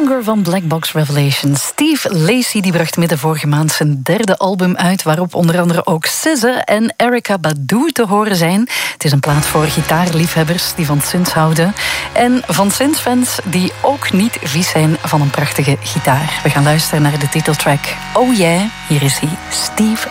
Stronger van Black Box Revelation. Steve Lacy die bracht midden vorige maand zijn derde album uit, waarop onder andere ook SZA en Erykah Badu te horen zijn. Het is een plaat voor gitaarliefhebbers die van synths houden en van synthfans die ook niet vies zijn van een prachtige gitaar. We gaan luisteren naar de titeltrack Oh Yeah. Hier is hij, Steve